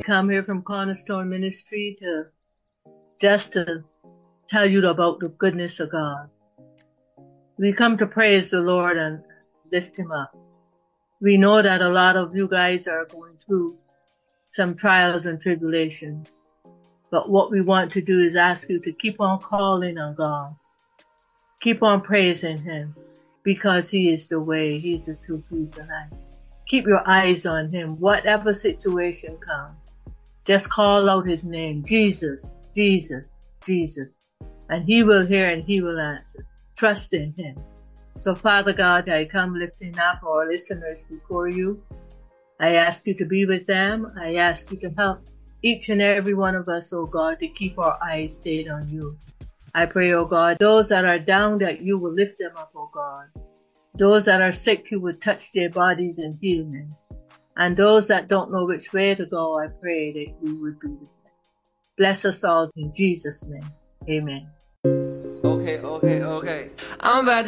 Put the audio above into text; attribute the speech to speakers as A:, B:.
A: come here from Cornerstone Ministry to tell you about the goodness of God. We come to praise the Lord and lift him up. We know that a lot of you guys are going through some trials and tribulations. But what we want to do is ask you to keep on calling on God. Keep on praising him because he is the way, he is the truth, he is the life. Keep your eyes on him. Whatever situation comes, just call out his name, Jesus, Jesus, Jesus. And he will hear and he will answer. Trust in him. So Father God, I come lifting up our listeners before you. I ask you to be with them. I ask you to help each and every one of us, oh God, to keep our eyes stayed on you. I pray, oh God, those that are down, that you will lift them up, oh God. Those that are sick, you will touch their bodies and heal them. And those that don't know which way to go, I pray that you would be with them. Bless us all in Jesus' name. Amen.
B: Okay. I'm about to